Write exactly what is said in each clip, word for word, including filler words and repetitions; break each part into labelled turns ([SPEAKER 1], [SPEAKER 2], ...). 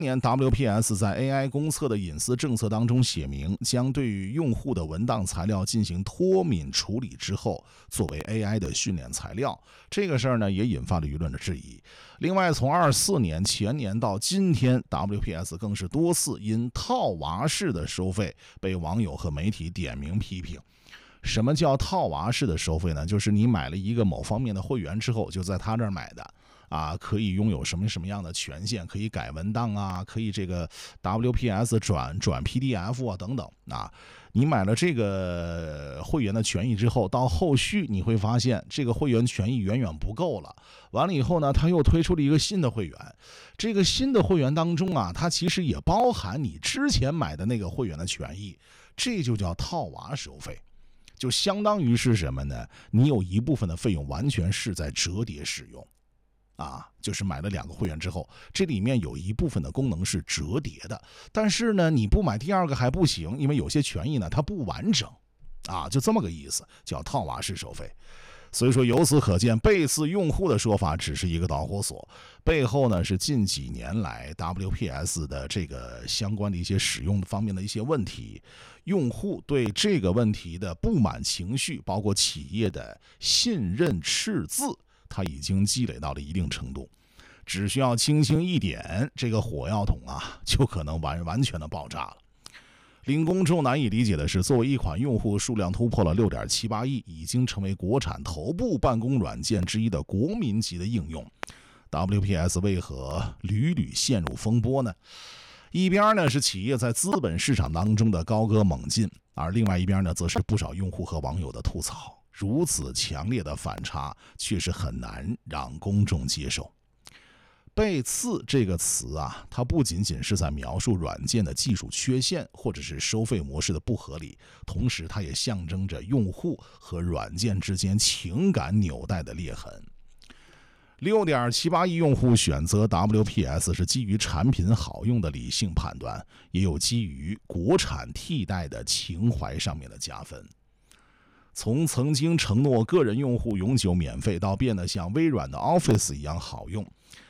[SPEAKER 1] 年 W P S 在 A I 公测的隐私政策当中写明，将对于用户的文档材料进行脱敏处理之后，作为 A I 的训练材料。这个事儿呢，也引发了舆论的质疑。另外，从二四年前年到今天 ，W P S 更是多次因套娃式的收费被网友和媒体点名批评。什么叫套娃式的收费呢？就是你买了一个某方面的会员之后，就在他这儿买的。啊，可以拥有什么什么样的权限？可以改文档啊，可以这个 W P S 转转 P D F 啊，等等啊。你买了这个会员的权益之后，到后续你会发现这个会员权益远远不够了。完了以后呢，他又推出了一个新的会员。这个新的会员当中啊，它其实也包含你之前买的那个会员的权益，这就叫套娃收费。就相当于是什么呢？你有一部分的费用完全是在折叠使用。啊，就是买了两个会员之后，这里面有一部分的功能是折叠的，但是呢，你不买第二个还不行，因为有些权益呢它不完整，啊，就这么个意思，叫套娃式收费。所以说，由此可见，背刺用户的说法只是一个导火索，背后呢是近几年来 W P S 的这个相关的一些使用方面的一些问题，用户对这个问题的不满情绪，包括企业的信任赤字。它已经积累到了一定程度，只需要轻轻一点，这个火药桶啊，就可能完完全的爆炸了。令公众难以理解的是，作为一款用户数量突破了 六点七八亿，已经成为国产头部办公软件之一的国民级的应用 ，W P S 为何屡屡陷入风波呢？一边呢是企业在资本市场当中的高歌猛进，而另外一边呢，则是不少用户和网友的吐槽。如此强烈的反差，确实很难让公众接受。背刺这个词啊，它不仅仅是在描述软件的技术缺陷，或者是收费模式的不合理，同时它也象征着用户和软件之间情感纽带的裂痕。六点七八亿用户选择 W P S 是基于产品好用的理性判断，也有基于国产替代的情怀上面的加分。从曾经承诺个人用户永久免费，到变得像微软的 Office 一样好用，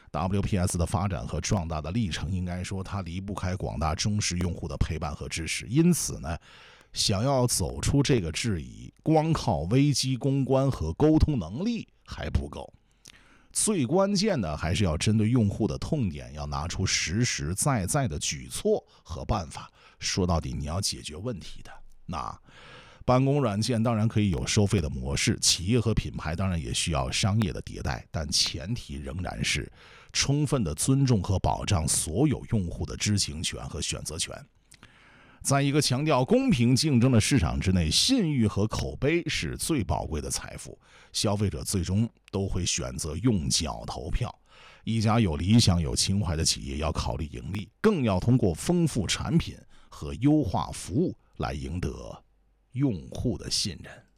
[SPEAKER 1] W P S 的发展和壮大的历程，应该说它离不开广大忠实用户的陪伴和支持。因此呢，想要走出这个质疑，光靠危机公关和沟通能力还不够，最关键的还是要针对用户的痛点，要拿出实实在在的举措和办法。说到底，你要解决问题的。那办公软件当然可以有收费的模式，企业和品牌当然也需要商业的迭代，但前提仍然是充分的尊重和保障所有用户的知情权和选择权。在一个强调公平竞争的市场之内，信誉和口碑是最宝贵的财富，消费者最终都会选择用脚投票。一家有理想有情怀的企业要考虑盈利，更要通过丰富产品和优化服务来赢得用户的信任。